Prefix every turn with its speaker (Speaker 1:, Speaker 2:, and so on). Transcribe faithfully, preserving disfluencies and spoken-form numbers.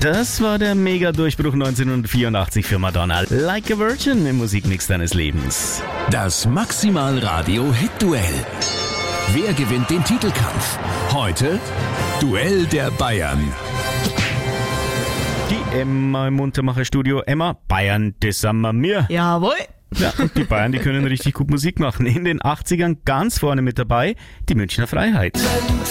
Speaker 1: Das war der Mega-Durchbruch neunzehnhundertvierundachtzig für Madonna. Like a Virgin im Musikmix deines Lebens.
Speaker 2: Das Maximal Radio Hit-Duell. Wer gewinnt den Titelkampf? Heute Duell der Bayern.
Speaker 1: Die Emma im Muntermacher-Studio. Emma, Bayern, das sind wir mir.
Speaker 3: Jawohl.
Speaker 1: Ja, und die Bayern, die können richtig gut Musik machen. In den achtzigern ganz vorne mit dabei, die Münchner Freiheit.